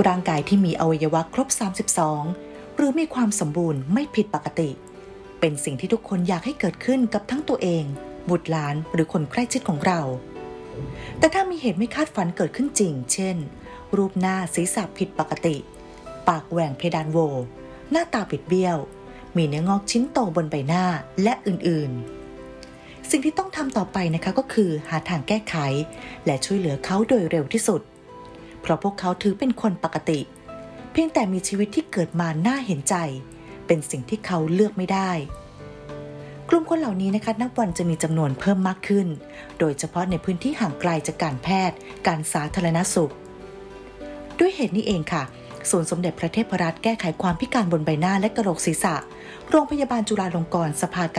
ร่างกายที่มีอวัยวะครบ32หรือมีความสมบูรณ์ไม่ผิดปกติเป็นสิ่งที่ทุกคนอยากให้เกิดขึ้นกับทั้งตัวเองบุตรหลานหรือคนใกล้ชิดของเราแต่ถ้ามีเหตุไม่คาดฝันเกิดขึ้นจริงเช่นรูปหน้าศีรษะผิดปกติปากแหว่งเพดานโหวหน้าตาบิดเบี้ยวมีเนื้องอกชิ้นโตบนใบหน้าและอื่นๆสิ่งที่ต้องทำต่อไปนะคะก็คือหาทางแก้ไขและช่วยเหลือเขาโดยเร็วที่สุดเพราะพวกเขาถือเป็นคนปกติเพียงแต่มีชีวิตที่เกิดมาน่าเห็นใจเป็นสิ่งที่เขาเลือกไม่ได้กลุ่มคนเหล่านี้นะคะนับวันจะมีจำนวนเพิ่มมากขึ้นโดยเฉพาะในพื้นที่ห่างไกลจากการแพทย์การสาธารณสุขด้วยเหตุนี้เองค่ะศูนย์สมเด็จพระเทพรัตน์แก้ไขความพิการบนใบหน้าและกระโหลกศีรษะโรงพยาบาลจุฬาลงกรณ์สภากา